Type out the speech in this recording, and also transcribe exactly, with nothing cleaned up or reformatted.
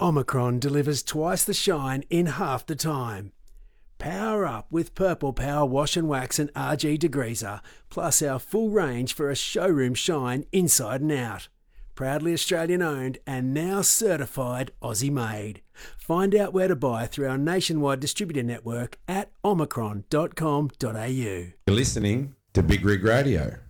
Omicron delivers twice the shine in half the time. Power up with Purple Power Wash and Wax and R G Degreaser, plus our full range for a showroom shine inside and out. Proudly Australian owned and now certified Aussie made. Find out where to buy through our nationwide distributor network at omicron dot com dot a u. You're listening to Big Rig Radio.